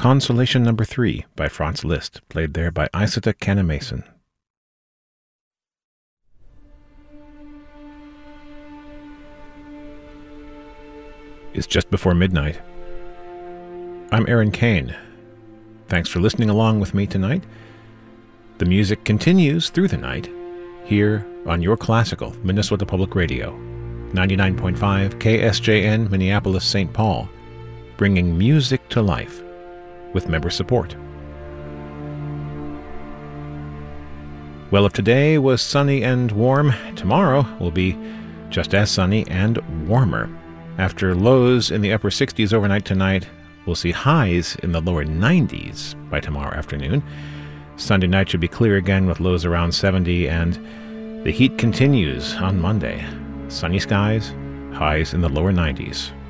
Consolation Number 3 by Franz Liszt, played there by Isata Canna-Mason. It's just before midnight. I'm Aaron Kane. Thanks for listening along with me tonight. The music continues through the night here on your classical Minnesota Public Radio, 99.5 KSJN Minneapolis St. Paul, bringing music to life with member support. Well, if today was sunny and warm, tomorrow will be just as sunny and warmer. After lows in the upper 60s overnight tonight, we'll see highs in the lower 90s by tomorrow afternoon. Sunday night should be clear again with lows around 70, and the heat continues on Monday. Sunny skies, highs in the lower 90s.